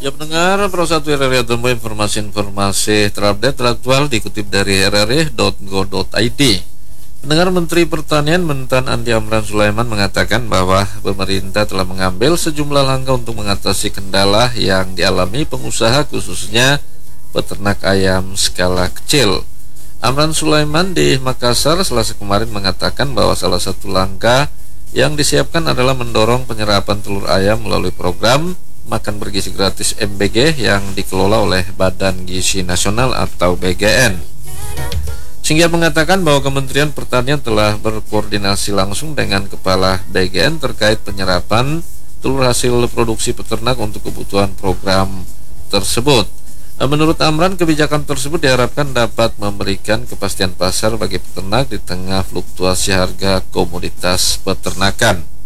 Ya pendengar, Pro 1 RRI Tunggu informasi-informasi terupdate teraktual dikutip dari rri.go.id. Pendengar, Menteri Pertanian Mentan Andi Amran Sulaiman mengatakan bahwa pemerintah telah mengambil sejumlah langkah untuk mengatasi kendala yang dialami pengusaha khususnya peternak ayam skala kecil. Amran Sulaiman di Makassar Selasa kemarin mengatakan bahwa salah satu langkah yang disiapkan adalah mendorong penyerapan telur ayam melalui program makan bergizi gratis MBG yang dikelola oleh Badan Gizi Nasional atau BGN. Sehingga mengatakan bahwa Kementerian Pertanian telah berkoordinasi langsung dengan Kepala BGN terkait penyerapan telur hasil produksi peternak untuk kebutuhan program tersebut. Menurut Amran, kebijakan tersebut diharapkan dapat memberikan kepastian pasar bagi peternak di tengah fluktuasi harga komoditas peternakan.